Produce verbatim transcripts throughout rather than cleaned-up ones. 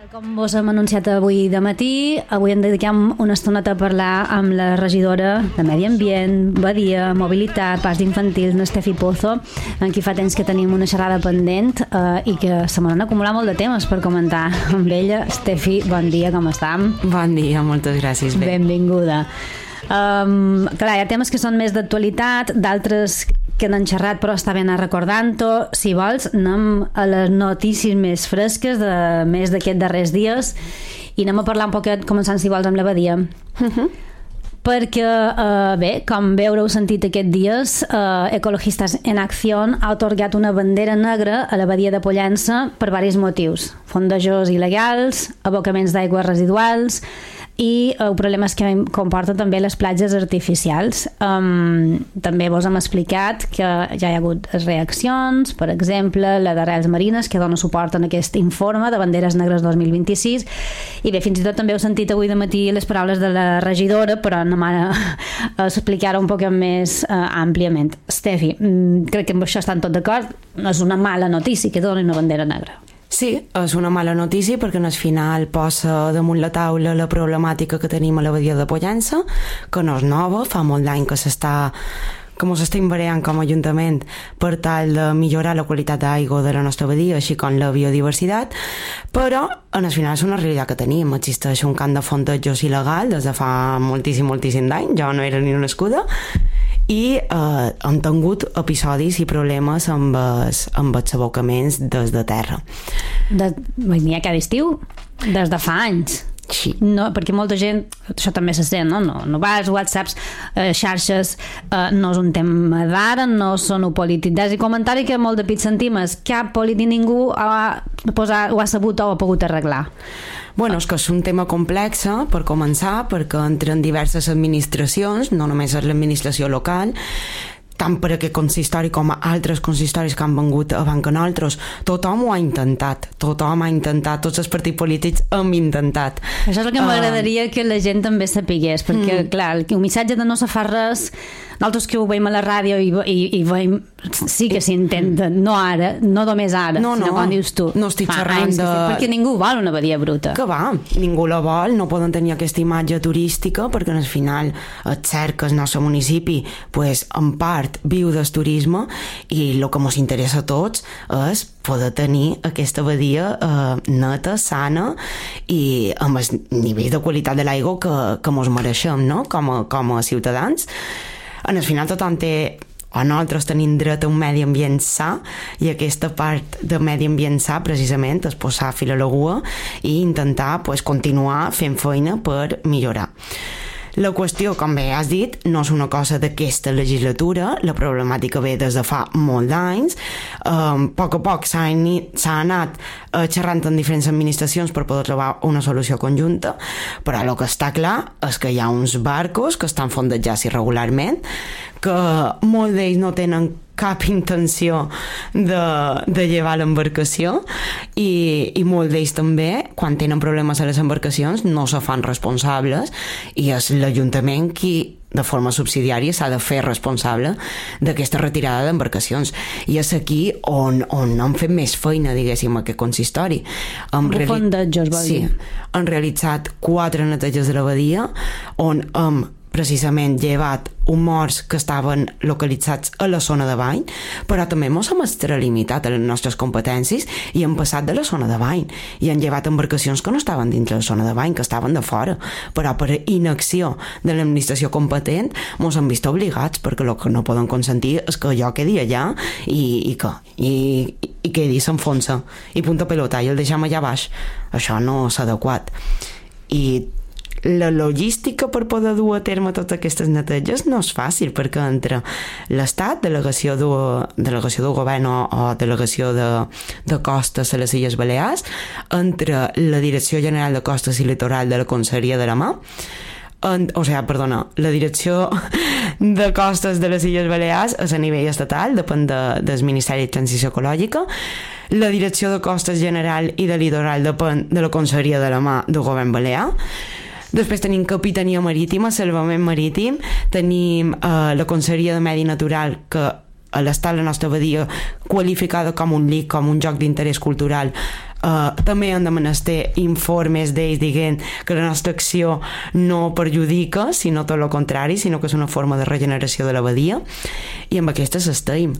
Com vos hem anunciat avui de matí, avui en dediquem una estoneta a parlar amb la regidora de Medi Ambient, Badia, Mobilitat, Parcs d'Infantils, Estefi Pozo, en qui fa temps que tenim una xerrada pendent eh, i que se m'han acumulat molt de temes per comentar amb ella. Estefi, bon dia, com estem? Bon dia, moltes gràcies. Bé. Benvinguda. Um, clar, hi ha temes que són més d'actualitat, d'altres que n'han xerrat però està ben a recordant-ho. Si vols, anem a les notícies més fresques de més d'aquests darrers dies i anem a parlar un poquet, començant si vols amb la Badia. Uh-huh. Perquè, eh, bé, com bé haureu sentit aquests dies, eh, Ecologistes en Acció ha atorgat una bandera negra a la Badia de Pollença per diversos motius. Fondejos il·legals, abocaments d'aigües residuals i eh, problemes que comporten també les platges artificials. Um, també vos hem explicat que ja hi ha hagut reaccions, per exemple, la d'Arrels Marines, que dona suport en aquest informe de Banderes Negres dos mil vint-i-sis, i bé, fins i tot també heu sentit avui de matí les paraules de la regidora, però anem ara a explicar-ho un poc més uh, àmpliament. Estefi, crec que amb això estan tots d'acord, no és una mala notícia que doni una bandera negra. Sí, és una mala notícia perquè al final posa damunt la taula la problemàtica que tenim a la Badia de Pollença, que no és nova, fa molt d'any que s'està que ens estem barallant com a Ajuntament per tal de millorar la qualitat d'aigua de la nostra badia, així com la biodiversitat, però al final és una realitat que tenim. Existeix un camp de fontejos il·legal des de fa moltíssim, moltíssim d'any, jo no era ni una nascuda, i eh, hem tingut episodis i problemes amb els, amb els abocaments des de terra. De, n'hi ha cada estiu? Des de fa anys? Sí. No, perquè molta gent, això també se sent, no? No, no va als whatsapps, eh, xarxes, eh, no és un tema d'ara, no són polititzats, i comentari que molt de pit sentim és cap polític ningú ha, posat, ho ha sabut o ha pogut arreglar. Bueno, és que és un tema complex, eh, per començar, perquè entren diverses administracions, no només és l'administració local, tant per aquest consistori com altres consistoris que han vengut abans que nosaltres. Tothom ho ha intentat, tothom ha intentat, tots els partits polítics hem intentat. Això és el que m'agradaria uh, que la gent també sapigués, perquè, mm. clar, el missatge de no se fa res, nosaltres que ho veiem a la ràdio i, i, i veiem, sí que s'intenten, no ara, no només ara, no, sinó no, quan dius tu. No estic xerrant de... Perquè ningú vol una badia bruta. Que va, ningú la vol, no poden tenir aquesta imatge turística, perquè al final és cert que el nostre municipi, pues, en part, viu del turisme, i el que ens interessa a tots és poder tenir aquesta badia eh, neta, sana i amb el nivell de qualitat de l'aigua que, que ens mereixem, no? com, a, com a ciutadans. En el final tothom té, o nosaltres tenim dret a un medi ambient sa, i aquesta part de medi ambient sa precisament és posar fil a l'aigua i intentar pues, continuar fent feina per millorar. La qüestió, com bé has dit, no és una cosa d'aquesta legislatura, la problemàtica ve des de fa molt d'anys. Um, a poc a poc s'ha, s'ha anat uh, xerrant en diferents administracions per poder trobar una solució conjunta, però el que està clar és que hi ha uns barcos que estan fondejats irregularment, que molts d'ells no tenen cap intenció de, de llevar l'embarcació, i, i molts d'ells també, quan tenen problemes a les embarcacions, no se fan responsables, i és l'Ajuntament qui de forma subsidiària s'ha de fer responsable d'aquesta retirada d'embarcacions, i és aquí on, on hem fet més feina, diguéssim, aquest consistori. Hem reali... fondejos, vol sí, dir? Han realitzat quatre neteges de la badia on hem precisament llevat un morts que estaven localitzats a la zona de bany, però també ens hem extralimitat a les nostres competències i hem passat de la zona de bany i han llevat embarcacions que no estaven dintre la zona de bany, que estaven de fora, però per inacció de l'administració competent ens han vist obligats, perquè el que no poden consentir és que allò quedi allà i, i que i, i quedi, s'enfonsa i punta pelota i el deixem allà baix. Això no és adequat. I la logística per poder dur a terme totes aquestes neteges no és fàcil, perquè entre l'Estat, delegació de, delegació del govern o, o delegació de, de costes a les Illes Balears, entre la Direcció General de Costes i Litoral de la Conselleria de la Mar, en, o sigui, perdona, la Direcció de Costes de les Illes Balears és a nivell estatal, depèn de, del Ministeri de Transició Ecològica. La Direcció de Costes General i de Litoral depèn de la Conselleria de la Mar del Govern Balear. Després tenim Capitania Marítima, Salvament Marítim, tenim eh, la Conselleria de Medi Natural, que a l'estar la nostra badia qualificada com un L I C, com un lloc d'interès cultural, Uh, també hem de menester informes d'ells dient que la nostra acció no perjudica, sinó tot el contrari, sinó que és una forma de regeneració de la badia, i amb aquestes estem.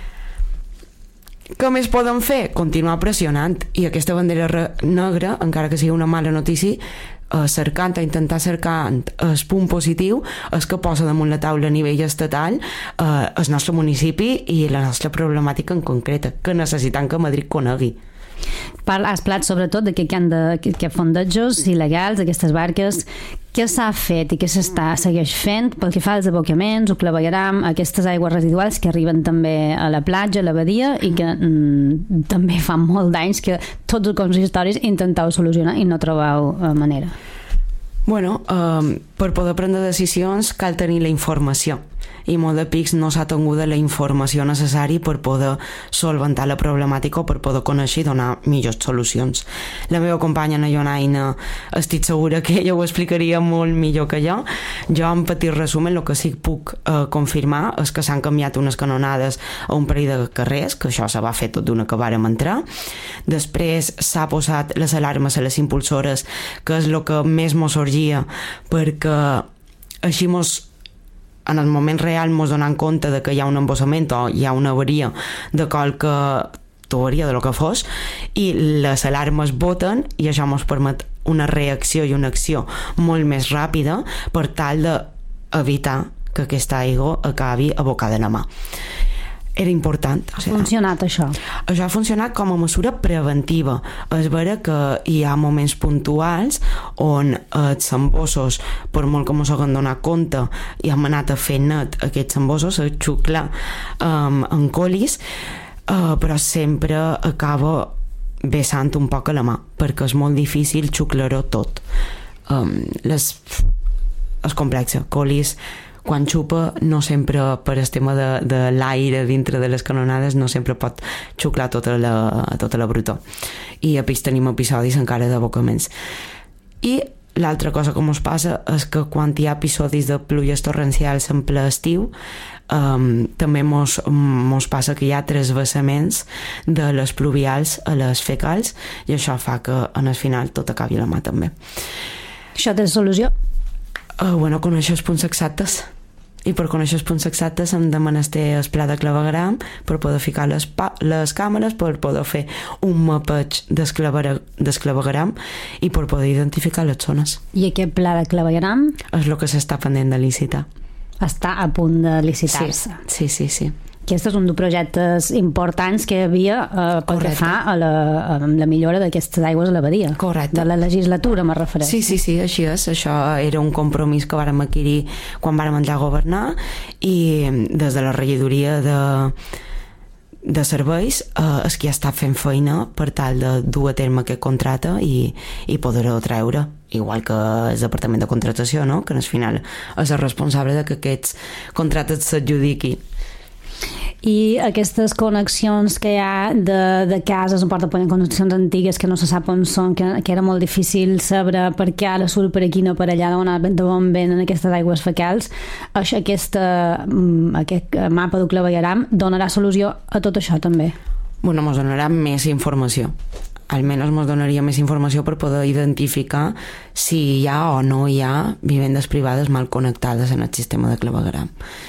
Què més podem fer? Continuar pressionant, i aquesta bandera negra, encara que sigui una mala notícia, eh, cercant o intentar cercar el punt positiu és que posa damunt la taula a nivell estatal eh, el nostre municipi i la nostra problemàtica en concreta, que necessitem que Madrid conegui. Has parlat sobretot de que hi ha de, que, que fondejos il·legals, aquestes barques. Què s'ha fet i què s'està segueix fent pel que fa als abocaments, o clavegueram, aquestes aigües residuals que arriben també a la platja, a la badia, i que mm, també fa molt d'anys que tots els consistoris intenteu solucionar i no trobeu manera? Bueno, eh, per poder prendre decisions cal tenir la informació, i molt de pics no s'ha tingut la informació necessària per poder solventar la problemàtica o per poder conèixer i donar millors solucions. La meva companya Ana Jonaina, estic segura que ella ho explicaria molt millor que jo. Jo, en petit resum, el que sí que puc eh, confirmar és que s'han canviat unes canonades a un parell de carrers, que això se va fer tot d'una que vàrem entrar. Després s'ha posat les alarmes a les impulsores, que és el que més mos sorgia, perquè així mos en el moment real mos donant compte de que hi ha un embossament o hi ha una avaria de qualque tuberia de lo que fos, i les alarmes boten i això mos permet una reacció i una acció molt més ràpida per tal d'evitar que aquesta aigua acabi abocada en la mà. Era important. Ha funcionat això? Això ha funcionat com a mesura preventiva. És vera que hi ha moments puntuals on els embossos, per molt que ens haguem donat compte i hem anat a fer net aquests embossos, a xuclar um, en colis, uh, però sempre acaba vessant un poc a la mà, perquè és molt difícil xuclar-ho tot. Um, les... És complexa. Colis, quan xupa, no sempre, per el tema de, de l'aire dintre de les canonades, no sempre pot xuclar tota la, tota la brutor. I a pis tenim episodis encara d'abocaments. I l'altra cosa que ens passa és que quan hi ha episodis de pluies torrencials en ple estiu, um, també mos, mos passa que hi ha transvasaments de les pluvials a les fecals, i això fa que en el final tot acabi a la mà també. Això té solució? Uh, bueno, conèixer els punts exactes, i per conèixer els punts exactes hem de menester el pla de clavegueram per poder ficar les, pa- les càmeres, per poder fer un mapeig del clavegueram i per poder identificar les zones. I aquest pla de clavegueram? És el que s'està pendent de licitar. Està a punt de licitar-se. Sí, sí, sí, sí. Aquest és un dels projectes importants que hi havia eh, pel que fa a la, a la millora d'aquestes aigües a la badia. Correcte. De la legislatura, me refereix. Sí, sí, sí, així és. Això era un compromís que vàrem adquirir quan vàrem entrar a governar, i des de la regidoria de, de serveis eh, és qui està fent feina per tal de dur a terme aquest contracte i, i poder-ho treure, igual que el departament de contractació, no? Que al final és el responsable de que aquests contractes s'adjudiquin. I aquestes connexions que hi ha de, de cases, on porta connexions antigues que no se sap on són, que, que era molt difícil saber per què ara surt per aquí, no per allà, de on venen aquestes aigües fecals, això, aquesta, aquest mapa de clavegueram donarà solució a tot això també? Bueno, ens donarà més informació. Almenys ens donaria més informació per poder identificar si hi ha o no hi ha vivendes privades mal connectades en el sistema de clavegueram.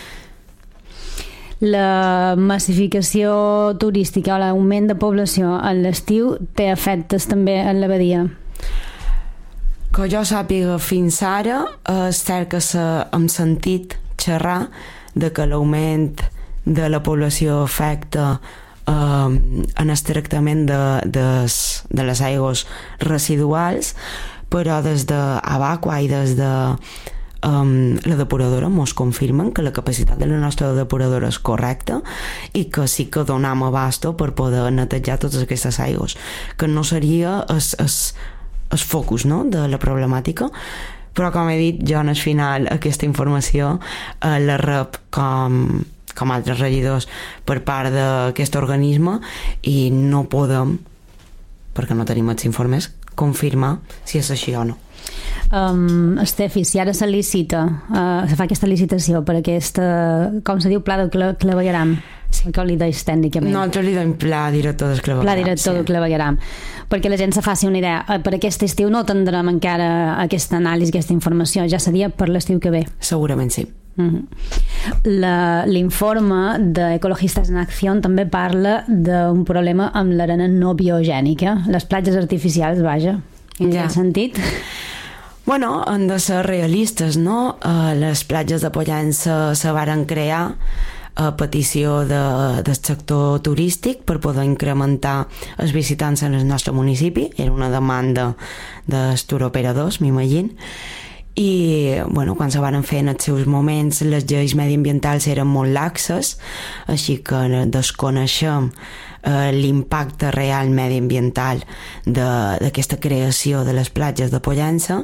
La massificació turística o l'augment de població en l'estiu té efectes també en la badia? Que jo sàpiga fins ara, és cert que hem sentit xerrar de que l'augment de la població afecta eh, en el tractament de, de, de les aigües residuals, però des d'Abaqua i des de Um, la depuradora mos confirmen que la capacitat de la nostra depuradora és correcta i que sí que donam abasto per poder netejar totes aquestes aigües, que no seria el, el, el focus, no?, de la problemàtica, però com he dit, jo en el final aquesta informació eh, la rep com, com altres regidors per part d'aquest organisme, i no podem, perquè no tenim els informes, confirmar si és així o no. Um, Estefi, si ara se licita, uh, se fa aquesta licitació per aquesta, com se diu, pla de clavegueram? Sí. Que li deis tècnicament. Nosaltres li donem pla director del clavegueram. Pla director sí. del clavegueram. Perquè la gent se faci una idea. Per aquest estiu no tindrem encara aquesta anàlisi, aquesta informació. Ja seria per l'estiu que ve. Segurament sí. Mm-hmm. La, l'informe d'Ecologistes en Acció també parla d'un problema amb l'arena no biogènica, les platges artificials, vaja. En ja. Quin sentit? Bueno, han de ser realistes, no? Uh, les platges de Pollença se varen crear a petició de, del sector turístic per poder incrementar els visitants en el nostre municipi. Era una demanda dels turoperadors, m'imagino. I bueno, quan se van fer en els seus moments les lleis mediambientals eren molt laxes, així que desconeixem eh, l'impacte real mediambiental d'aquesta creació de les platges de Pollença,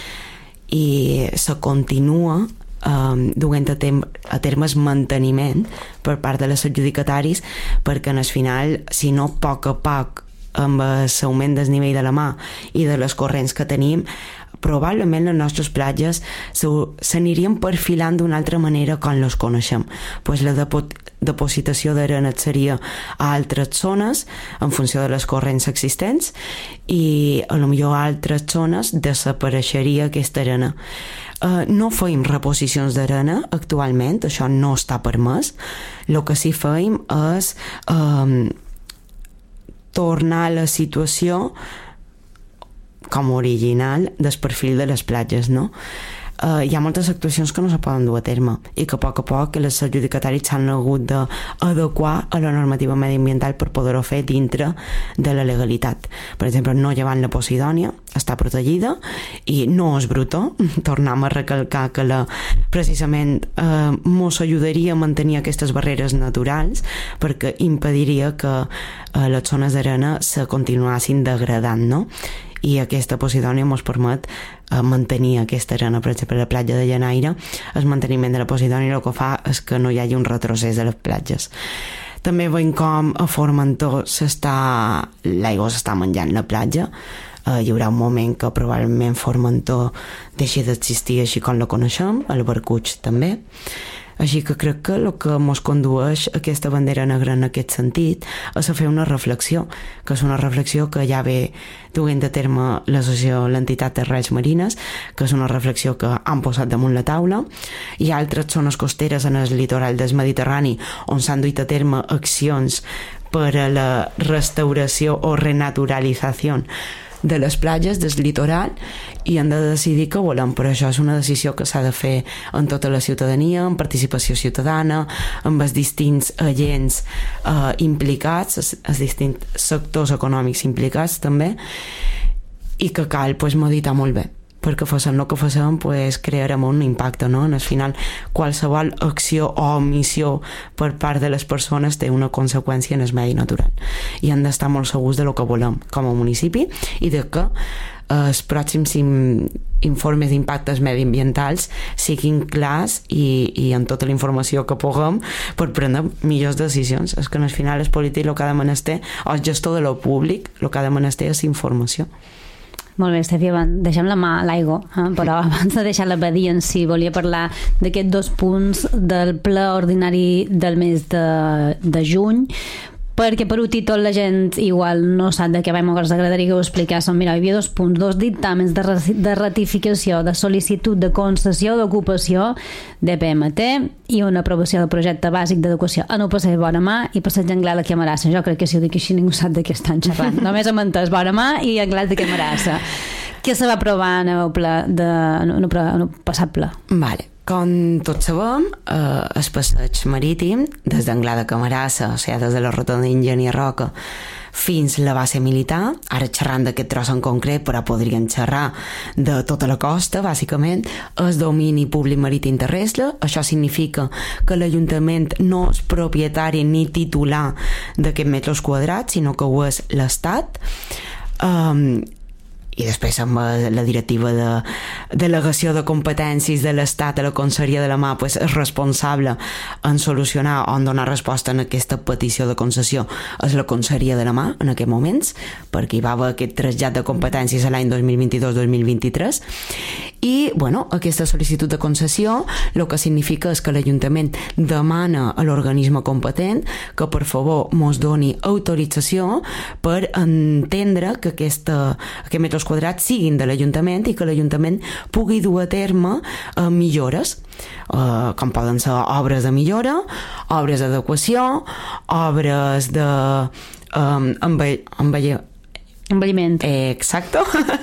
i se continua Um, duent a, tem a termes manteniment per part de les adjudicataris, perquè en el final, si no, a poc a poc amb l'augment del nivell de la mà i de les corrents que tenim, probablement les nostres platges s'anirien perfilant d'una altra manera com les coneixem. Pues la depo depositació d'arena seria a altres zones en funció de les corrents existents, i a lo millor a altres zones desapareixeria aquesta arena. Uh, no feim reposicions d'arena actualment, això no està permès. El que sí feim és um, tornar a la situació com original del perfil de les platges, no? Uh, hi ha moltes actuacions que no se poden dur a terme i que a poc a poc les adjudicataris s'han hagut d'adequar a la normativa mediambiental per poder-ho fer dintre de la legalitat. Per exemple, no llevant la Posidònia, està protegida, i no és brutó. Tornem a recalcar que la, precisament eh, mos ajudaria a mantenir aquestes barreres naturals, perquè impediria que eh, les zones d'arena se continuassin degradant, no? I aquesta Posidònia ens permet eh, mantenir aquesta arena. Per exemple, la platja de Llanaire, el manteniment de la Posidònia el que fa és que no hi hagi un retrocés de les platges. També veiem com a Formentor s'està l'aigua s'està menjant la platja. Eh, hi haurà un moment que probablement Formentor deixi d'existir així com la coneixem, el Barcuig també. Així que crec que el que ens condueix aquesta bandera negra en aquest sentit és a fer una reflexió, que és una reflexió que ja ve duent a terme l'associació, l'entitat Terres Marines, que és una reflexió que han posat damunt la taula. Hi ha altres zones costeres en el litoral del Mediterrani on s'han duit a terme accions per a la restauració o renaturalització de les platges, del litoral, i han de decidir què volem. Però això és una decisió que s'ha de fer en tota la ciutadania, en participació ciutadana, amb els distints agents eh, implicats, els, els distints sectors econòmics implicats també, i que cal pues, meditar molt bé, perquè facin el que facin pues, crearem un impacte, no? Al final qualsevol acció o omissió per part de les persones té una conseqüència en el medi natural, i hem d'estar molt segurs de lo que volem com a municipi i de que els pròxims informes d'impactes mediambientals siguin clars i, i amb tota la informació que puguem per prendre millors decisions. És que al final el polític el que ha de menester, o el gestor de lo públic, el que ha de menester és informació. Molt bé, Estefi, deixem la mà a l'aigua, eh? Però abans de deixar la badia en si, volia parlar d'aquests dos punts del ple ordinari del mes de, de juny, perquè per un títol la gent igual no sap de què va, ens agradaria que ho expliquéssim. Mira, hi havia dos punts, dos dictàmens de, de ratificació de sol·licitud de concessió d'ocupació de P M T i una aprovació del projecte bàsic d'educació en un passeig Vora Mà i passeig Anglada de Camarassa. Jo crec que si ho dic així ningú sap de què estan xerrant. Només hem entès Vora Mà i Anglada de Camarassa. Què se va aprovar en el, ple de, en el, en el passat ple? Vale. Com tots sabem, eh, el passeig marítim, des d'Anglada de Camarassa, o sigui, des de la rotonda d'Ingenier Roca, fins a la base militar, ara xerrant d'aquest tros en concret, però podrien xerrar de tota la costa, bàsicament, és domini públic marítim terrestre. Això significa que l'Ajuntament no és propietari ni titular d'aquests metres quadrats, sinó que ho és l'Estat. Um, i després amb la directiva de delegació de competències de l'Estat a la Conselleria de la Mà, pues, és responsable en solucionar o en donar resposta en aquesta petició de concessió és la Conselleria de la Mà en aquests moments, perquè hi va haver aquest trasllat de competències a l'any dos mil vint-i-dos dos mil vint-i-tres, I, bueno, aquesta sol·licitud de concessió el que significa és que l'Ajuntament demana a l'organisme competent que, per favor, mos doni autorització per entendre que aquesta, aquests metres quadrats siguin de l'Ajuntament i que l'Ajuntament pugui dur a terme eh, millores, eh, com poden ser obres de millora, obres d'adequació, obres de um, enve enve envelliment. Eh, exacte.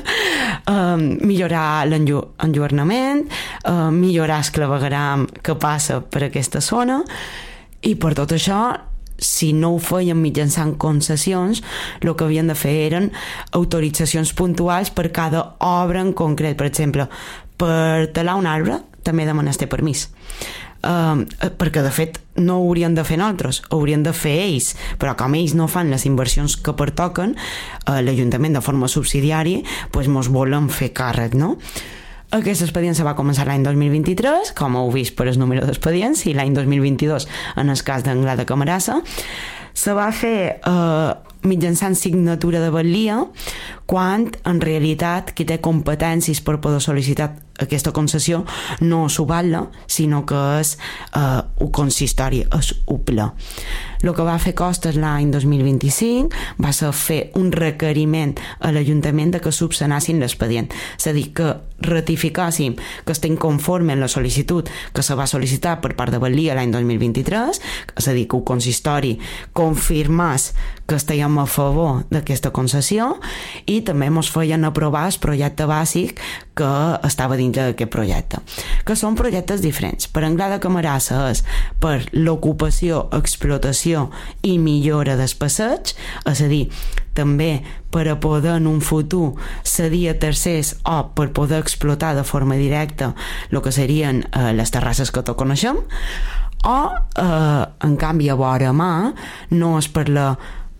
um, millorar l'enlluernament, uh, millorar el clavegueram que passa per aquesta zona, i per tot això, si no ho feien mitjançant concessions, el que havien de fer eren autoritzacions puntuals per cada obra en concret. Per exemple, per talar un arbre també demanes té permís. Uh, perquè de fet no ho haurien de fer nosaltres, ho haurien de fer ells, però com ells no fan les inversions que pertoquen, uh, l'Ajuntament de forma subsidiària pues mos volen fer càrrec, no? Aquest expedient se va començar l'any dos mil vint-i-tres, com heu vist per el número d'expedients, i l'any dos mil vint-i-dos, en el cas d'Anglada Camarasa, se va fer eh, mitjançant signatura de batllia, quan en realitat qui té competències per poder sol·licitar aquesta concessió no s'ho batlla, sinó que és eh, un consistori, és un ple. El que va fer Costes l'any dos mil vint-i-cinc va ser fer un requeriment a l'Ajuntament de que subsanassin l'expedient, és a dir, que ratificàssim que estem conforme en la sol·licitud que se va sol·licitar per part de batllia l'any dos mil vint-i-tres, és a dir, que el consistori confirmés que estàvem a favor d'aquesta concessió, i també ens feien aprovar el projecte bàsic que estava dintre d'aquest projecte, que són projectes diferents. Per Anglada Camarasa és per l'ocupació, explotació i millora del passeig, és a dir, també per a poder en un futur cedir a tercers o per poder explotar de forma directa el que serien eh, les terrasses que tots coneixem, o eh, en canvi a vora mà no és per la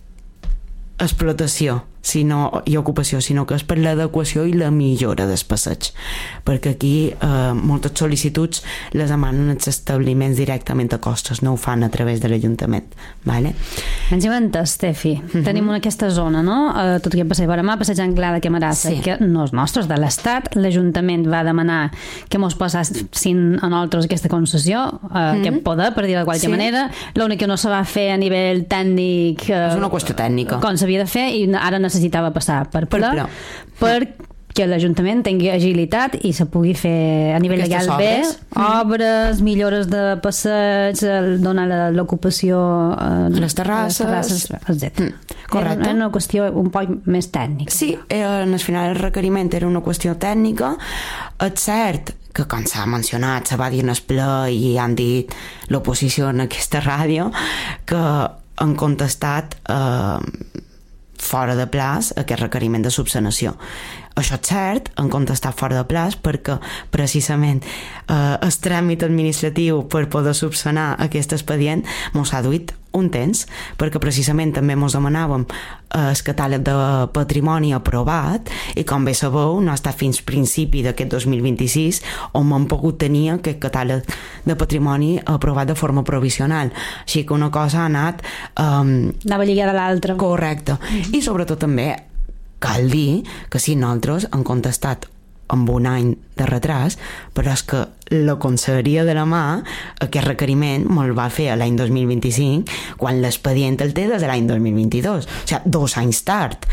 explotació sinó, i ocupació, sinó que és per l'adequació i la millora del passeig, perquè aquí eh, moltes sol·licituds les demanen els establiments directament a Costes, no ho fan a través de l'Ajuntament, vale? Ens hem entès, Tefi. Uh-huh. Tenim aquesta zona, no? Uh, tot aquest passeig vora mà, passeig Anglada Camarasa, sí, que no és nostre, és de l'Estat. L'Ajuntament va demanar que mos passassin a nosaltres aquesta concessió, uh, uh-huh, aquest poder, per dir-ho de qualque sí. manera. L'únic que no se va fer a nivell tècnic... Uh, és una qüestió tècnica. Com s'havia de fer, i ara necessitava passar per ple, per, per que l'Ajuntament tingui agilitat i se pugui fer a nivell aquestes legal obres. bé, mm. obres, millores de passeig, donar la, a les terrasses, les terrasses etcètera. Mm. Correcte. Era una qüestió un poc més tècnica. Sí, en el final el requeriment era una qüestió tècnica. És cert que, com s'ha mencionat, se va dir en el ple i han dit l'oposició en aquesta ràdio, que han contestat eh, fora de plaç aquest requeriment de subsanació. Això és cert, han contestat fora de plaç perquè precisament eh, el tràmit administratiu per poder subsanar aquest expedient mos ha duit un temps, perquè precisament també mos demanàvem el catàleg de patrimoni aprovat, i com bé sabeu no ha estat fins principi d'aquest dos mil vint-i-sis on hem pogut tenir aquest catàleg de patrimoni aprovat de forma provisional, així que una cosa ha anat um, anava lligada a l'altra. Correcte. Mm-hmm. I sobretot també cal dir que si nosaltres han contestat amb un any de retras, però és que la Conselleria de la Mà aquest requeriment me'l va fer l'any dos mil vint-i-cinc, quan l'expedient el té des de l'any dos mil vint-i-dos, o sigui, dos anys tard.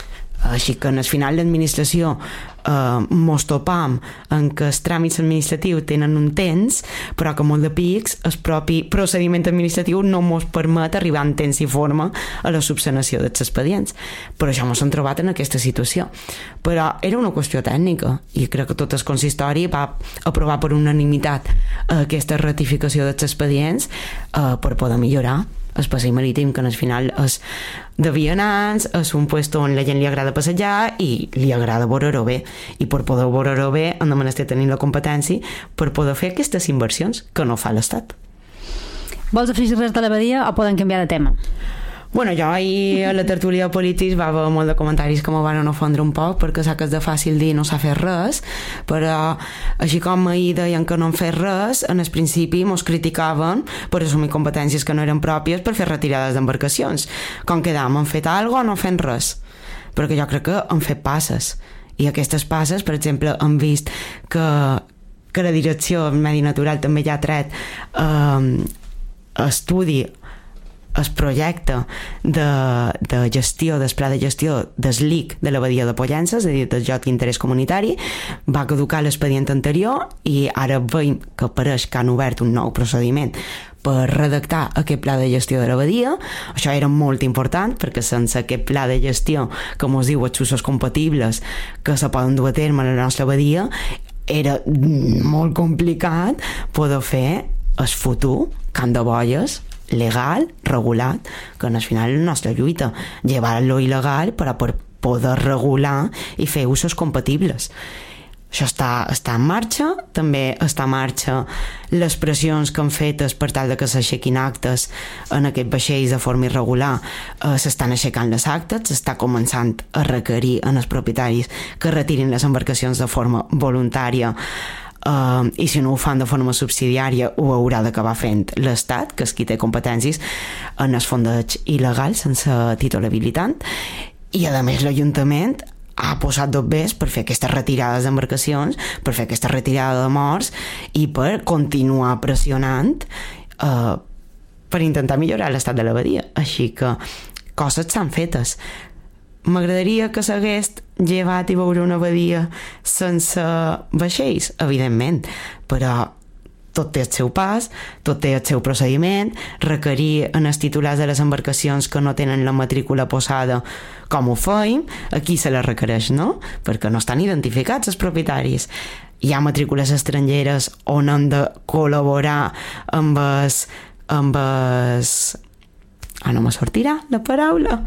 Així que en el final l'administració eh, mos topam en que els tràmits administratius tenen un temps, però que molt de pics el propi procediment administratiu no mos permet arribar en temps i forma a la subsanació dels expedients. Per això mos hem trobat en aquesta situació. Però era una qüestió tècnica i crec que tot el consistori va aprovar per unanimitat aquesta ratificació dels expedients eh, per poder millorar el passeig marítim, que al final és de vianants, és un lloc on la gent li agrada passejar i li agrada veure-ho bé, i per poder veure-ho bé hem de menester tenir la competència per poder fer aquestes inversions que no fa l'Estat. Vols afegir res de l'abadia o poden canviar de tema? Bueno, jo ahir a la tertúlia polítics va haver molt de comentaris que m'ho van ofendre un poc, perquè sé que és de fàcil dir no s'ha fet res, però així com ahir deien que no han fet res, en el principi mos criticaven per assumir competències que no eren pròpies per fer retirades d'embarcacions. Com quedam, han fet alguna cosa o no fem res? Perquè jo crec que han fet passes I aquestes passes, per exemple, hem vist que, que la direcció de Medi Natural també ja ha tret eh, estudi el projecte de, de gestió, del pla de gestió del L I C de la badia de Pollença, és a dir, del lloc d'interès comunitari. Va caducar l'expedient anterior i ara veiem que pareix que han obert un nou procediment per redactar aquest pla de gestió de la badia. Això era molt important perquè sense aquest pla de gestió, com us diu, els usos compatibles que se poden dur a terme a la nostra badia, era molt complicat poder fer el futur camp de bolles legal, regulat, que al final és la nostra lluita, llevar lo il·legal per a poder regular i fer usos compatibles. Això està, està en marxa, també està en marxa les pressions que han fetes per tal de que s'aixequin actes en aquests vaixells de forma irregular, eh, s'estan aixecant les actes, s'està començant a requerir en els propietaris que retirin les embarcacions de forma voluntària. Uh, i si no ho fan de forma subsidiària ho haurà d'acabar fent l'Estat, que és qui té competències en el fondeig il·legal sense títol habilitant, i a més l'Ajuntament ha posat dobbers per fer aquestes retirades d'embarcacions, per fer aquesta retirada de morts i per continuar pressionant uh, per intentar millorar l'estat de la badia. Així que coses s'han fetes. M'agradaria que s'hagués llevat i veure una badia sense vaixells, evidentment, però tot té el seu pas, tot té el seu procediment, requerir en els titulars de les embarcacions que no tenen la matrícula posada, com ho feim, aquí se la requereix, no? Perquè no estan identificats els propietaris. Hi ha matrícules estrangeres on hem de col·laborar amb els... amb els... Ah, no me sortirà la paraula...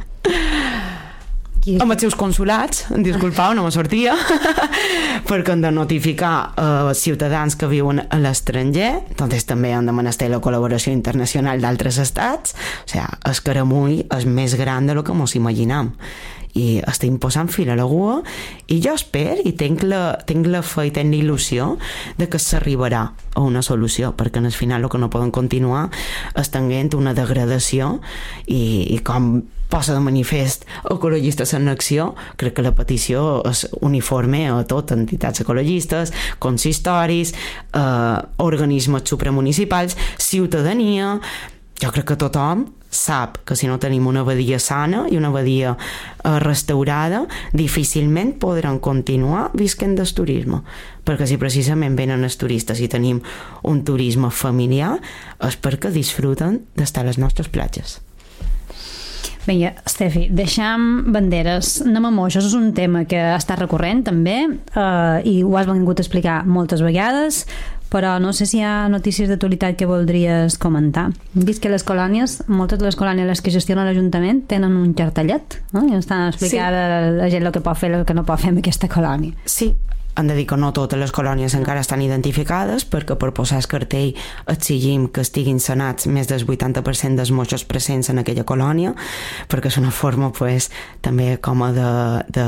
amb els seus consulats, disculpau, no me sortia, perquè han de notificar eh, ciutadans que viuen a l'estranger, doncs també han de menester la col·laboració internacional d'altres estats. O sigui, el caramull és més gran de lo que mos imaginam i estem posant fil a l'agulla i jo espero i tinc la, tinc la fe i tinc la il·lusió de que s'arribarà a una solució, perquè al final el que no poden continuar és tenint una degradació i, i com posa de manifest Ecologistes en Acció, crec que la petició és uniforme a tot, entitats ecologistes, consistoris, eh, organismes supramunicipals, ciutadania. Jo crec que tothom sap que si no tenim una badia sana i una badia eh, restaurada, difícilment podran continuar visquent del turisme, perquè si precisament venen els turistes i tenim un turisme familiar és perquè disfruten d'estar a les nostres platges. Vinga, Estefi, deixam banderes. Anem a moixos, és un tema que està recurrent també eh, i ho has vingut a explicar moltes vegades, però no sé si hi ha notícies d'actualitat que voldries comentar. Hem vist que les colònies, moltes de les colònies les que gestiona l'Ajuntament tenen un cartellet, no? I estan explicant sí. la gent el que pot fer i el que no pot fer amb aquesta colònia. Sí, hem de dir que no totes les colònies encara estan identificades, perquè per posar el cartell exigim que estiguin sanats més del vuitanta per cent dels moixos presents en aquella colònia, perquè és una forma pues, també com a de... de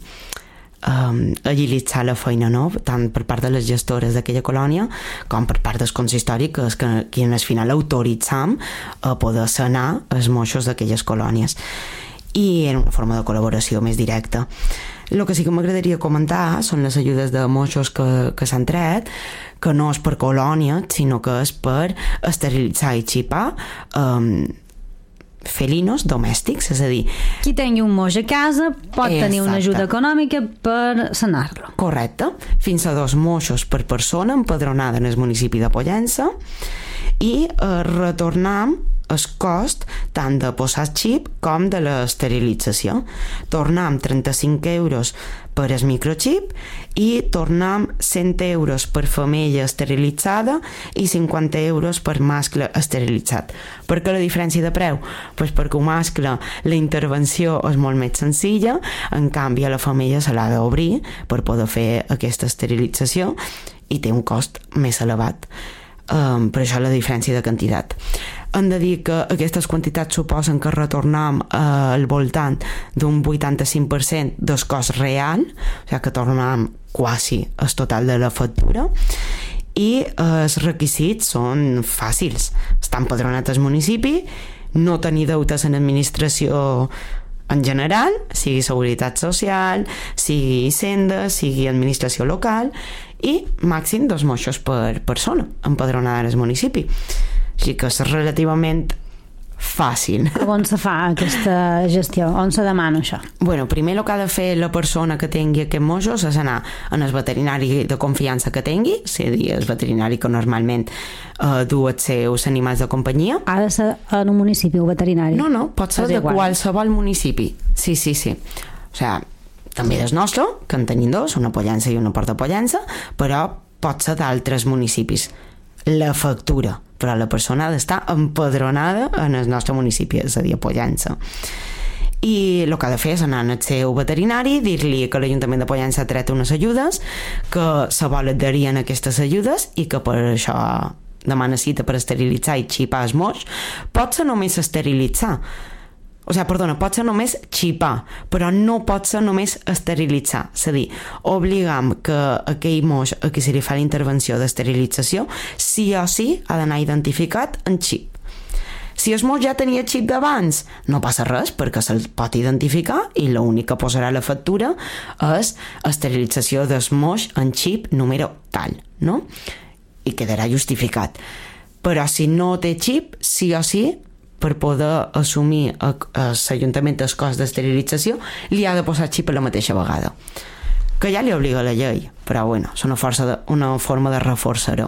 Um, agilitzar la feina, no? Tant per part de les gestores d'aquella colònia com per part del consistori, que és que, que al final autoritzam a poder sanar els moixos d'aquelles colònies, i en una forma de col·laboració més directa. El que sí que m'agradaria comentar són les ajudes de moixos que, que s'han tret, que no és per colònia, sinó que és per esterilitzar i xipar um, felinos domèstics, és a dir... Qui tingui un moix a casa pot Exacte. tenir una ajuda econòmica per sanar-lo. Correcte. Fins a dos moixos per persona empadronada en el municipi de Pollença i eh, retornam el cost tant de posar xip com de l'esterilització. Tornam trenta-cinc euros per el microxip i tornam cent euros per femella esterilitzada i cinquanta euros per mascle esterilitzat. Per què la diferència de preu? Pues perquè un mascle la intervenció és molt més senzilla, en canvi a la femella se l'ha d'obrir per poder fer aquesta esterilització i té un cost més elevat. Um, per això la diferència de quantitat. Hem de dir que aquestes quantitats suposen que retornem eh, al voltant d'un vuitanta-cinc per cent del cost real, o sigui que tornem quasi el total de la factura, i eh, els requisits són fàcils. Estar empadronat al municipi, no tenir deutes en administració en general, sigui Seguretat Social, sigui Hisenda, sigui Administració Local, i màxim dos moixos per persona empadronada al municipi. Així que és relativament fàcil. On se fa aquesta gestió? On se demana això? Bueno, primer el que ha de fer la persona que tingui aquests moixos és anar en el veterinari de confiança que tingui, és a dir, el veterinari que normalment eh, du els seus animals de companyia. Ha de ser en un municipi o veterinari? No, no, pot ser de qualsevol municipi. Sí, sí, sí. O sigui, també del nostre, que en tenim dos, una Pollença i una Portapollença, però pot ser d'altres municipis. La factura, però la persona ha d'estar empadronada en el nostre municipi, és a dir, a Pollença. I el que ha de fer és anar al seu veterinari, dir-li que l'Ajuntament de Pollença ha tret unes ajudes, que se vol adherir a aquestes ajudes i que per això demana cita per esterilitzar i xipar el moix. Pot ser només esterilitzar, o sigui, perdona, pot ser només xipar, però no pot ser només esterilitzar. És a dir, obligam que aquell moix a qui se li fa la intervenció d'esterilització sí o sí ha d'anar identificat en xip. Si el moix ja tenia xip d'abans, no passa res perquè se'l pot identificar i l'únic que posarà la factura és esterilització del moix en xip número tal, no? I quedarà justificat. Però si no té xip, sí o sí, per poder assumir a l'Ajuntament el cost d'esterilització, li ha de posar xip a la mateixa vegada. Que ja li obliga la llei, però bueno, és una, força de, una forma de reforçar-ho.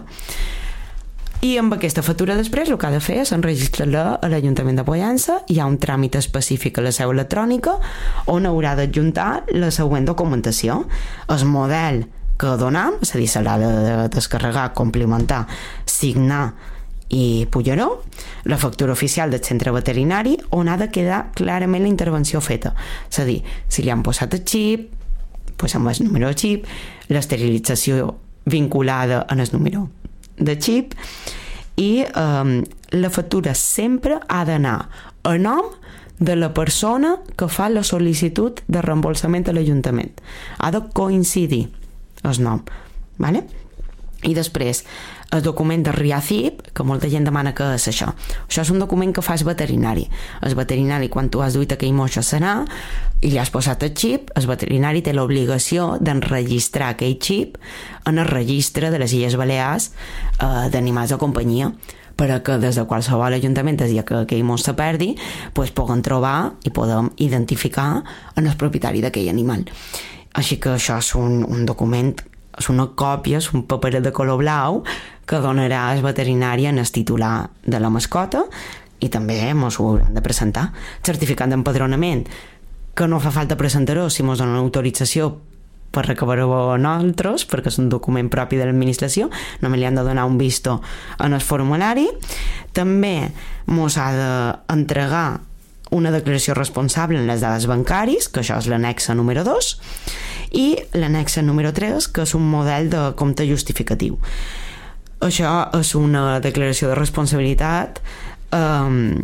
I amb aquesta factura després el que ha de fer és enregistrar-la a l'Ajuntament de Pollença. Hi ha un tràmit específic a la seu electrònica on haurà d'adjuntar la següent documentació. El model que donam, és a dir, se l'ha de descarregar, complementar, signar i Pulleró, la factura oficial del centre veterinari on ha de quedar clarament la intervenció feta, és a dir, si li han posat el xip, pues amb el número de xip, l'esterilització vinculada en el número de xip, i eh, la factura sempre ha d'anar a nom de la persona que fa la sol·licitud de reembolsament a l'Ajuntament. Ha de coincidir el nom, ¿vale? I després, el document de RIACIP, que molta gent demana què és això. Això és un document que fa el veterinari. El veterinari, quan tu has duit aquell moix a sanar i li has posat el xip, el veterinari té l'obligació d'enregistrar aquell xip en el registre de les Illes Balears eh, d'animals de companyia, perquè des de qualsevol ajuntament el dia que aquell moix se perdi, pues, poden trobar i podem identificar en el propietari d'aquell animal. Així que això és un, un document, és una còpia, és un paperet de color blau que donarà el veterinari en el titular de la mascota i també ens ho hauran de presentar. Certificat d'empadronament, que no fa falta presentar-ho si ens donen autorització per recabar-ho nosaltres, perquè és un document propi de l'administració, només li han de donar un visto en el formulari. També ens ha d'entregar una declaració responsable en les dades bancaris, que això és l'annexa número dos, i l'annexa número tres, que és un model de compte justificatiu. Això és una declaració de responsabilitat eh,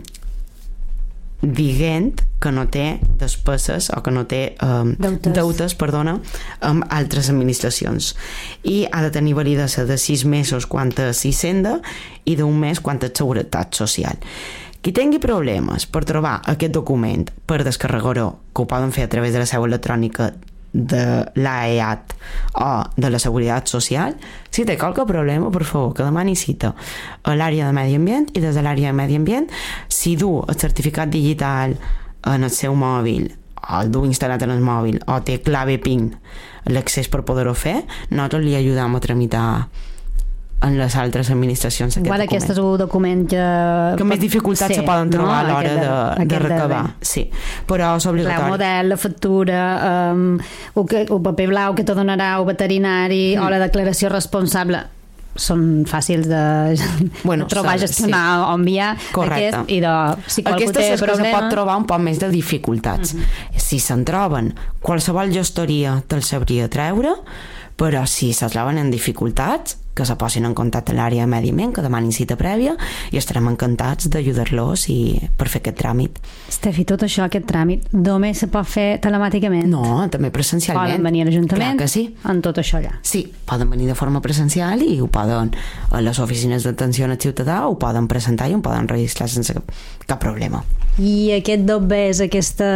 dient que no té despeses o que no té eh, deutes, deutes perdona, amb altres administracions, i ha de tenir validesa de sis mesos quan és Hisenda i d'un mes quan és Seguretat Social. Qui tingui problemes per trobar aquest document, per descarregar-ho, que ho poden fer a través de la seu electrònica de l'A E A T o de la Seguretat Social, si té qualque problema, per favor, que demani cita a l'àrea de Medi Ambient, i des de l'àrea de Medi Ambient, si du el certificat digital en el seu mòbil, o el du instal·lat en el mòbil, o té clave PIN, l'accés per poder-ho fer, nosaltres li ajudam a tramitar en les altres administracions aquest Igual document. Aquest és un document que... Que més dificultats sí, se poden trobar no? a l'hora de, de, de recabar. De... Sí, però és obligatori. El model, la factura, um, el, que, el paper blau que te donarà el veterinari mm. o la declaració responsable són fàcils de, bueno, de trobar, gestionar sí. o enviar. Correcte. Aquest, i de, si Aquestes és problema... que se pot trobar un poc més de dificultats. Mm-hmm. Si se'n troben, qualsevol gestoria te'l sabria treure, però si se troben en dificultats, que se posin en contacte a l'àrea de Medi Ambient, que demanin cita prèvia i estarem encantats d'ajudar-los i per fer aquest tràmit. Estefi, tot això, aquest tràmit, només se pot fer telemàticament? No, també presencialment. Poden venir a l'Ajuntament? Clar que sí. En tot això allà? Sí, poden venir de forma presencial i ho poden a les oficines d'atenció al ciutadà, ho poden presentar i ho poden registrar sense cap, cap problema. I aquest dobbers, aquesta,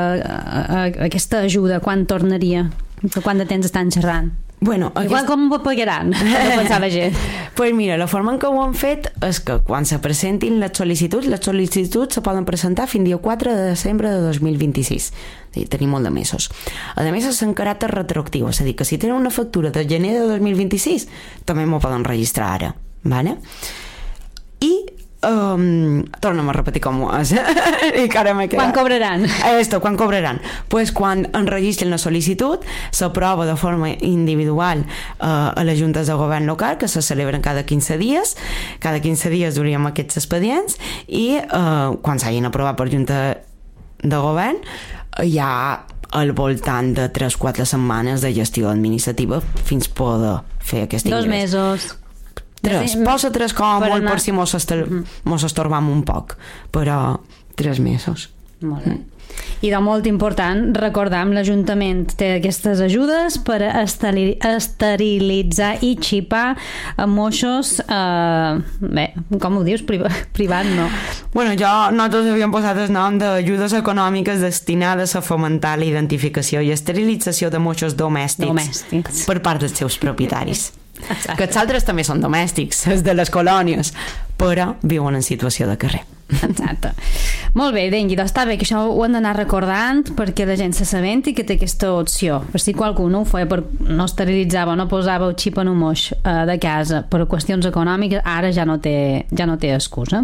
aquesta ajuda, quan tornaria? Quant de temps estan xerrant? Bueno, Igual aquest... com ho pagaran? No pensar la gent. Pues mira, la forma en què ho han fet és que quan se presentin les sol·licituds, les sol·licituds se poden presentar fins dia quatre de desembre de dos mil vint-i-sis. Sí, tenim molt de mesos. A més, és en caràcter retroactiu, és a dir, que si tenen una factura de gener de dos mil vint-i-sis, també m'ho poden registrar ara. ¿Vale? I Um, torna'm a repetir com ho és. I cara m'he quedat. Quan cobraran? Esto, quan cobraran? Pues quan enregistren la sol·licitud, s'aprova de forma individual uh, a les juntes de govern local, que se celebren cada quinze dies. Cada quinze dies duríem aquests expedients i uh, quan s'hagin aprovat per junta de govern hi ha al voltant de tres a quatre setmanes de gestió administrativa fins poder fer aquest ingrés. Dos mesos. Tres, posa tres com a molt per si mos, estor mos estorbam un poc, però tres mesos. Molt bé. I de molt important, recordar, l'Ajuntament té aquestes ajudes per esterilitzar i xipar moixos, eh, bé, com ho dius, Priva privat, no? Bueno, jo, nosaltres havíem posat el nom d'ajudes econòmiques destinades a fomentar la identificació i esterilització de moixos domèstics, domèstics. per part dels seus propietaris. Exacte. Que els altres també són domèstics, els de les colònies, però viuen en situació de carrer. Exacte. Molt bé, Dengui, doncs està bé que això ho hem d'anar recordant perquè la gent s'assabenti que té aquesta opció. Per si qualcú no ho feia, per no esterilitzava, no posava el xip en un moix eh, de casa per qüestions econòmiques, ara ja no té, ja no té excusa.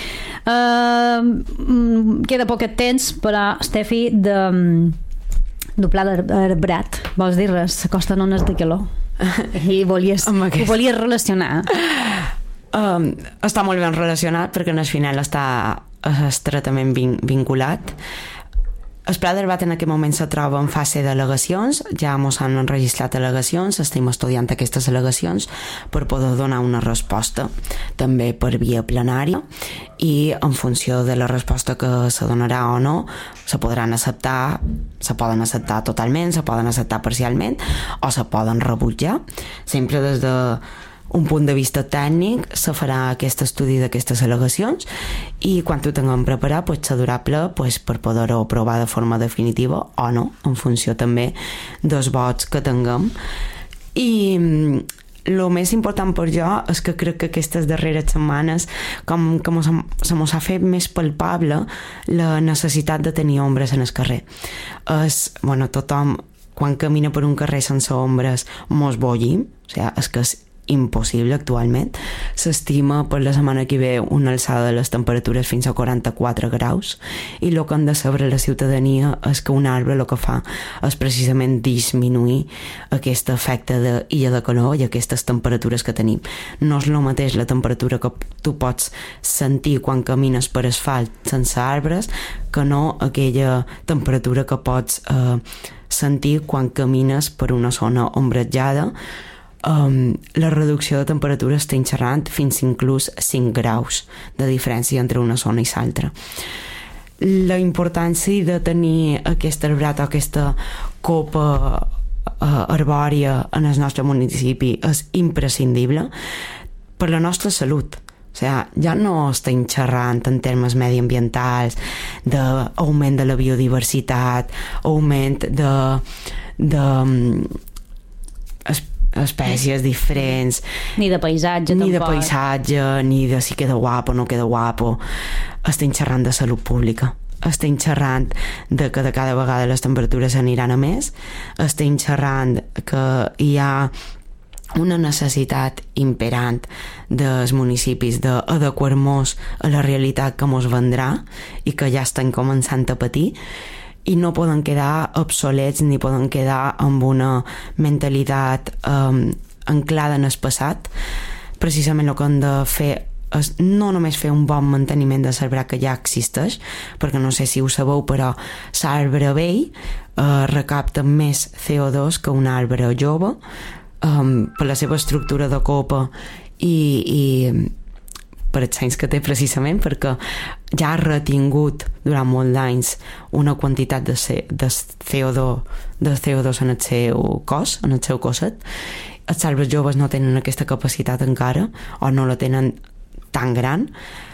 Eh, queda poc temps, però, Estefi, de doblar l'arbrat. Vols dir res? S'acosten ones de calor. I volies, ho volies relacionar. Um, està molt ben relacionat perquè en el final està estretament vin vinculat. El Pla d'Arbat en aquest moment se troba en fase d'al·legacions, ja ens han enregistrat al·legacions, estem estudiant aquestes al·legacions per poder donar una resposta, també per via plenària, i en funció de la resposta que se donarà o no, se podran acceptar, se poden acceptar totalment, se poden acceptar parcialment o se poden rebutjar, sempre des de un punt de vista tècnic se farà aquest estudi d'aquestes al·legacions i quan ho tinguem preparat pues, serà ple pues, per poder-ho aprovar de forma definitiva o no, en funció també dels vots que tinguem. I el més important per jo és que crec que aquestes darreres setmanes com que mos, se mos ha fet més palpable la necessitat de tenir ombres en el carrer. És, bueno, tothom quan camina per un carrer sense ombres mos bollim, o sigui, és que és impossible actualment. S'estima per la setmana que ve una alçada de les temperatures fins a quaranta-quatre graus i el que han de saber la ciutadania és que un arbre el que fa és precisament disminuir aquest efecte d'illa de calor i aquestes temperatures que tenim. No és el mateix la temperatura que tu pots sentir quan camines per asfalt sense arbres que no aquella temperatura que pots eh, sentir quan camines per una zona ombratjada. Um, la reducció de temperatura està xerrant fins inclús cinc graus de diferència entre una zona i l'altra. La importància de tenir aquest arbrat o aquesta copa uh, arbòria en el nostre municipi és imprescindible per la nostra salut. O sigui, ja no estem xerrant en termes mediambientals d'augment de la biodiversitat, augment de, de espècies diferents, ni de paisatge ni tampoc. de paisatge ni de si queda guapo o no queda guapo. Estem xerrant de salut pública, estem xerrant de que de cada vegada les temperatures aniran a més, estem xerrant que hi ha una necessitat imperant dels municipis d'adequar-nos a la realitat que mos vendrà i que ja estan començant a patir i no poden quedar obsolets ni poden quedar amb una mentalitat um, anclada en el passat. Precisament el que han de fer és no només fer un bon manteniment de l'arbrat que ja existeix, perquè no sé si ho sabeu, però l'arbre vell eh, recapta més C O dos que un arbre jove, um, per la seva estructura de copa i, i per els anys que té precisament, perquè ja ha retingut durant molts d'anys una quantitat de, C, de, C O dos, de C O dos en el seu cos, en el seu cosset. Els arbres joves no tenen aquesta capacitat encara, o no la tenen tan gran,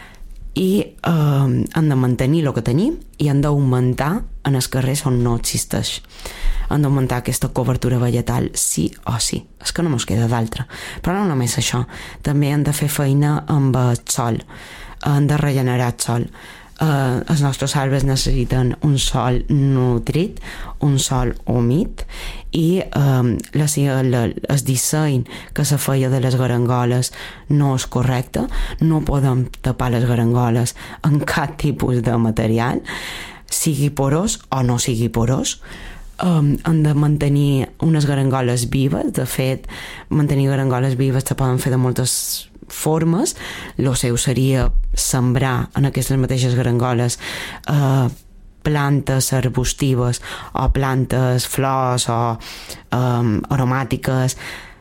i eh, han de mantenir el que tenim i han d'augmentar en els carrers on no existeix. Han d'augmentar aquesta cobertura vegetal sí o sí, és que no mos queda d'altra. Però no només això, també han de fer feina amb el sol, han de regenerar el sol. Uh, els nostres arbres necessiten un sol nutrit, un sol humit, i um, la, la, el disseny que se feia de les garangoles no és correcte. No podem tapar les garangoles amb cap tipus de material, sigui porós o no sigui porós. Um, han de mantenir unes garangoles vives. De fet, mantenir garangoles vives se poden fer de moltes formes. Lo seu seria sembrar en aquestes mateixes garangoles eh, plantes arbustives o plantes, flors o eh, aromàtiques,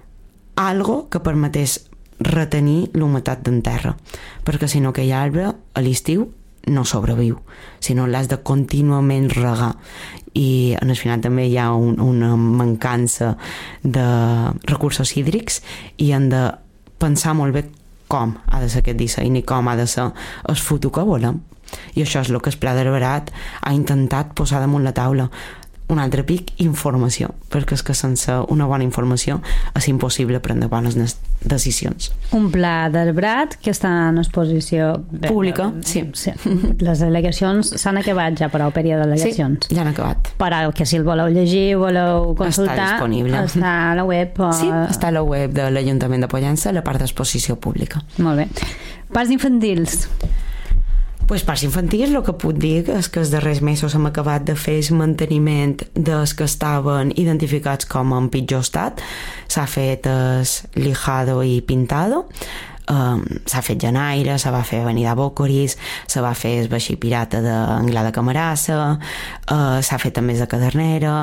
algo que permetés retenir l'humitat d'en terra, perquè si no aquell arbre a l'estiu no sobreviu, sinó l'has de contínuament regar, i en el final també hi ha un, una mancança de recursos hídrics i han de pensar molt bé com ha de ser aquest disseny i com ha de ser el futur que volem. I això és el que el Pla d'Arborat ha intentat posar damunt la taula. Un altre pic, informació, perquè és que sense una bona informació és impossible prendre bones decisions. Un pla d'Arborat que està en exposició pública, sí. sí. Les al·legacions s'han acabat ja, però el període d'al·legacions. Sí, ja han acabat. Però que si el voleu llegir, voleu consultar, està disponible. Està a la web. O... Sí, està a la web de l'Ajuntament de Pollença, la part d'exposició pública. Molt bé. Parcs infantils. Pues parcs infantils, el que puc dir és que els darrers mesos hem acabat de fer el manteniment dels que estaven identificats com en pitjor estat. S'ha fet el lijado i pintado, um, s'ha fet Genaire, se va fer Avenida Bocoris, se va fer el vaixell pirata d'Anglada de Camarassa, uh, s'ha fet també de Cadernera,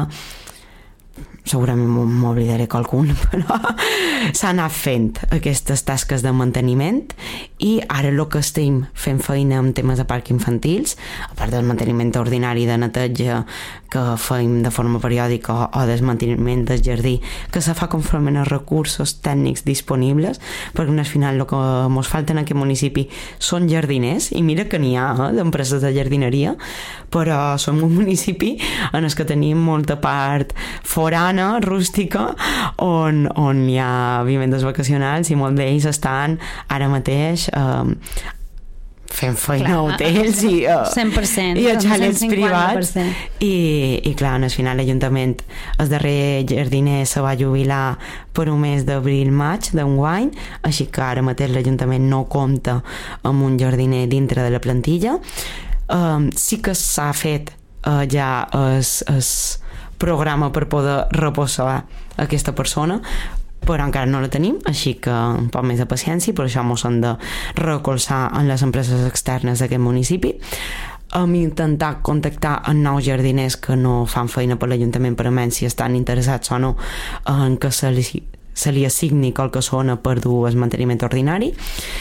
segurament m'oblidaré qualcun, però s'han anat fent aquestes tasques de manteniment, i ara el que estem fent feina en temes de parcs infantils, a part del manteniment ordinari de neteja que fem de forma periòdica o del manteniment del jardí, que se fa conforme als recursos tècnics disponibles, perquè al final el que ens falta en aquest municipi són jardiners, i mira que n'hi ha eh, d'empreses de jardineria, però som un municipi en el que tenim molta part forana, rústica, on, on hi ha vivendes vacacionals, i molts d'ells estan ara mateix eh, fent feina a hotels i, uh, cent per cent, i a xalets privats, i, i clar, al final l'Ajuntament, el darrer jardiner se va jubilar per un mes d'abril-maig d'enguany, així que ara mateix l'Ajuntament no compta amb un jardiner dintre de la plantilla. Um, sí que s'ha fet uh, ja es, es programa per poder reposar aquesta persona, però encara no la tenim, així que un poc més de paciència, per això ens hem de recolzar en les empreses externes d'aquest municipi. Hem intentat contactar amb nous jardiners que no fan feina per l'Ajuntament, per almenys si estan interessats o no en que se li, se li assigni qualque zona per dur el manteniment ordinari,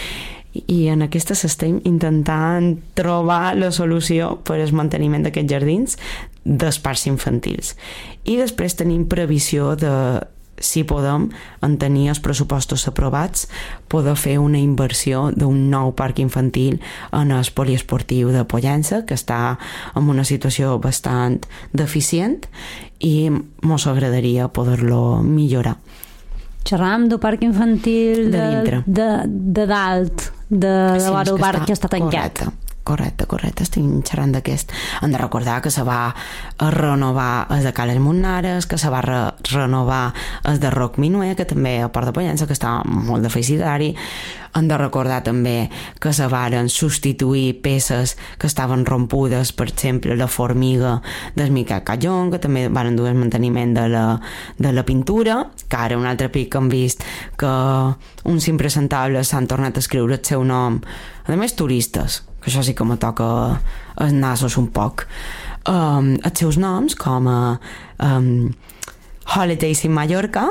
i en aquestes estem intentant trobar la solució per al manteniment d'aquests jardins dels parcs infantils. I després tenim previsió de, si podem, en tenir els pressupostos aprovats, poder fer una inversió d'un nou parc infantil en el poliesportiu de Pollença, que està en una situació bastant deficient, i ens agradaria poder-lo millorar. Xerram del parc infantil de, de, de, de dalt, de, sí, de l'hora del bar que està tancat. Correcte. Correcte, correcte, estic xerrant d'aquest. Hem de recordar que se va renovar el de Cales Montnares, que se va re renovar el de Roc Minuer, que també a Port de Pollença, que està molt deficitari. Hem de recordar també que se varen substituir peces que estaven rompudes, per exemple, la formiga del Miquel Callón, que també varen dur el manteniment de la, de la pintura, que ara un altre pic hem vist que uns impresentables s'han tornat a escriure el seu nom, a més turistes, que això sí que me toca els nassos un poc. Um, els seus noms, com a um, Holidays in Mallorca.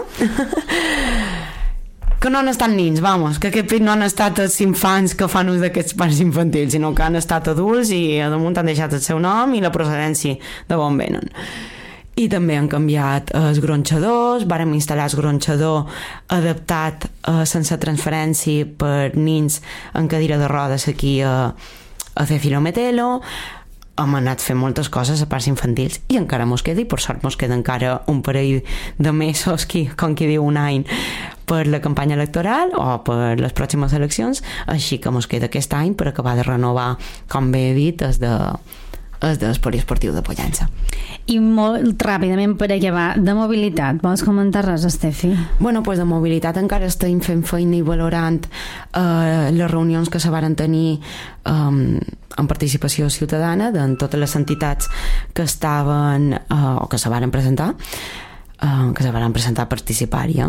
Que no han estat nins, vamos, que aquest no han estat els infants que fan ús d'aquests parcs infantils, sinó que han estat adults i a damunt han deixat el seu nom i la procedència de on venen. I també han canviat els gronxadors, vàrem instal·lar el gronxador adaptat eh, sense transferència per nins en cadira de rodes aquí a, a Céfiro Metelo. Hem anat fent moltes coses a parcs infantils i encara mos queda, i per sort mos queda encara un parell de mesos, qui, com qui diu un any, per la campanya electoral o per les pròximes eleccions, així que mos queda aquest any per acabar de renovar, com bé he dit, és de és del poliesportiu de Pollença. I molt ràpidament per acabar, de mobilitat, vols comentar res, Estefi? Bueno, pues de mobilitat encara estem fent feina i valorant eh, les reunions que se varen tenir eh, en participació ciutadana de totes les entitats que estaven eh, o que se varen presentar eh, que se varen presentar a participar-hi.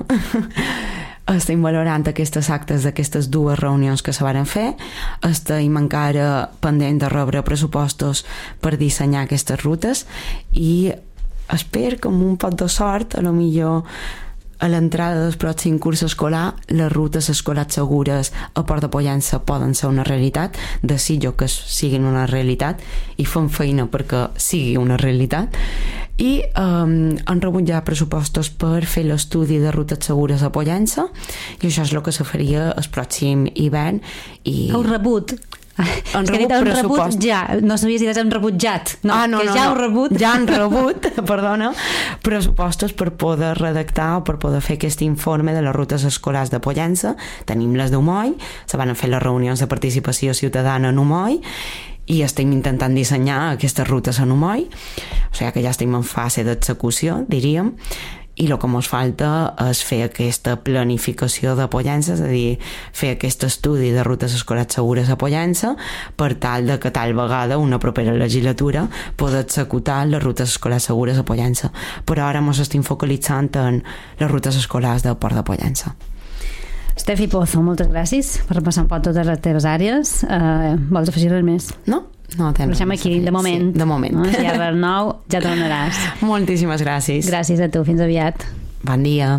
Estem valorant aquestes actes d'aquestes dues reunions que se varen fer. Estem encara pendent de rebre pressupostos per dissenyar aquestes rutes i espero que amb un poc de sort, a lo millor a l'entrada del pròxim curs escolar, les rutes escolars segures a Port de Pollença poden ser una realitat. Desitjo que siguin una realitat i fem feina perquè sigui una realitat. I um, han rebut ja pressupostos per fer l'estudi de rutes segures a Pollença i això és el que se faria el pròxim hivern. I... Heu rebut? Han és que rebut dit, pressupost. Rebut ja, no sabia si han rebutjat. No, ah, no, que no, ja no. heu rebut. Ja han rebut, perdona, pressupostos per poder redactar o per poder fer aquest informe de les rutes escolars de Pollença. Tenim les d'Humoi, se van fer les reunions de participació ciutadana en Humoi i estem intentant dissenyar aquestes rutes en Humoi, o sigui que ja estem en fase d'execució, diríem, i el que ens falta és fer aquesta planificació de Pollença, és a dir, fer aquest estudi de rutes escolars segures a Pollença per tal de que tal vegada una propera legislatura poder executar les rutes escolars segures a Pollença. Però ara ens estem focalitzant en les rutes escolars del Port de Pollença. Estefi Pozo, moltes gràcies per passar un poc totes les teves àrees. Uh, vols afegir res més? No, no tens. Deixem aquí, de moment. Sí, de moment. No? Si hi ha res nou, ja tornaràs. Moltíssimes gràcies. Gràcies a tu, fins aviat. Bon dia.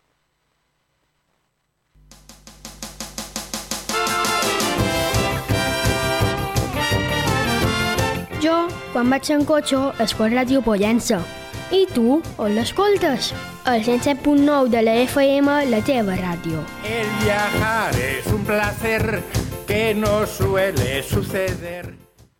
Jo, quan vaig en cotxe, escolto Ràdio Pollença. I tu, on l'escoltes? El cent set punt nou de la F M, la teva ràdio. El viajar es un placer que no suele suceder.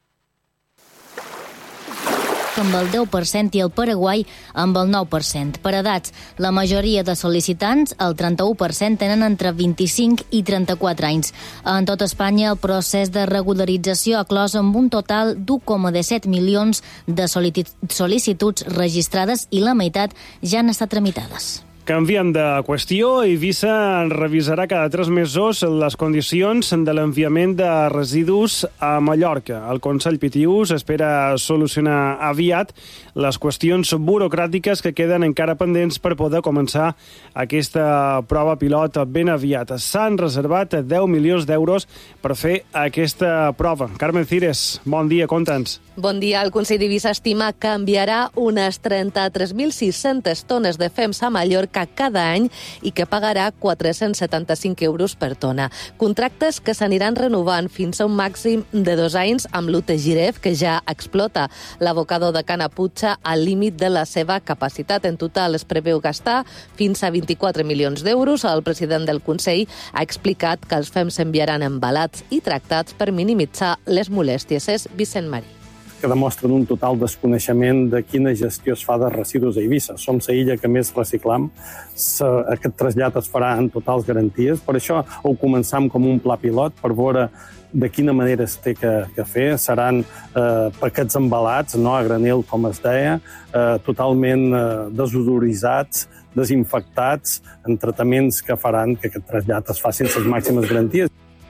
Amb el deu per cent i el Paraguai amb el nou per cent. Per edats, la majoria de sol·licitants, el trenta-u per cent, tenen entre vint-i-cinc i trenta-quatre anys. En tot Espanya, el procés de regularització ha clos amb un total d'u coma disset milions de sol·licituds registrades i la meitat ja han estat tramitades. Canviem de qüestió. Eivissa revisarà cada tres mesos les condicions de l'enviament de residus a Mallorca. El Consell Pitiús espera solucionar aviat les qüestions burocràtiques que queden encara pendents per poder començar aquesta prova pilot ben aviat. S'han reservat deu milions d'euros per fer aquesta prova. Carmen Cires, bon dia, conta'ns. Bon dia. El Consell d'Eivissa estima que enviarà unes trenta-tres mil sis-centes tones de fems a Mallorca cada any i que pagarà quatre-cents setanta-cinc euros per tona. Contractes que s'aniran renovant fins a un màxim de dos anys amb l'U T Giref, que ja explota l'abocador de Canaputxa al límit de la seva capacitat. En total es preveu gastar fins a vint-i-quatre milions d'euros. El president del Consell ha explicat que els fems s'enviaran embalats i tractats per minimitzar les molèsties. És Vicent Marí. Que demostren un total desconeixement de quina gestió es fa de residus a Eivissa. Som la illa que més reciclam. Aquest trasllat es farà en totals garanties. Per això ho començam com un pla pilot per veure de quina manera es té que, que fer. Seran eh, paquets embalats, no a granel, com es deia, eh, totalment eh, desodoritzats, desinfectats, en tractaments que faran que aquest trasllat es faci sense les màximes garanties.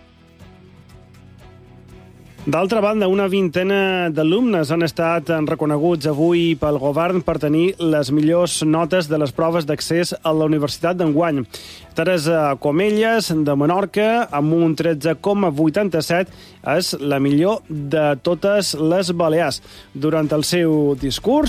D'altra banda, una vintena d'alumnes han estat reconeguts avui pel govern per tenir les millors notes de les proves d'accés a la Universitat d'enguany. Teresa Comelles, de Menorca, amb un tretze coma vuitanta-set, és la millor de totes les Balears. Durant el seu discurs,